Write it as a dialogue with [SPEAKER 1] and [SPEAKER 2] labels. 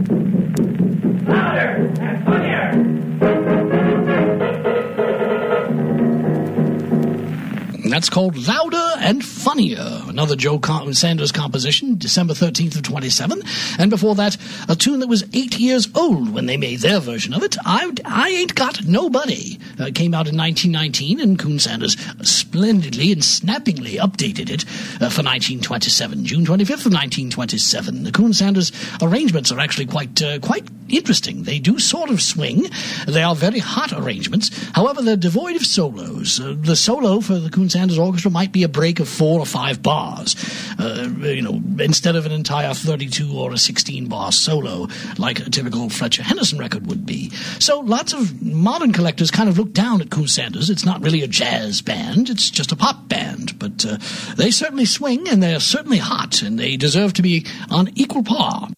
[SPEAKER 1] Louder and funnier.
[SPEAKER 2] That's called Louder and Funnier, another Joe Sanders composition, December 13th of 27. And before that, a tune that was 8 years old when they made their version of it, I Ain't Got Nobody. Came out in 1919, and Coon Sanders splendidly and snappingly updated it for 1927, June 25th of 1927. The Coon Sanders arrangements are actually quite interesting. They do sort of swing. They are very hot arrangements. However, they're devoid of solos. The solo for the Coon Sanders Orchestra might be a break of 4 or 5 bars, instead of an entire 32 or a 16 bar solo like a typical Fletcher Henderson record would be. So lots of modern collectors kind of look down at Coon Sanders. It's not really a jazz band, it's just a pop band, but they certainly swing, and they're certainly hot, and they deserve to be on equal par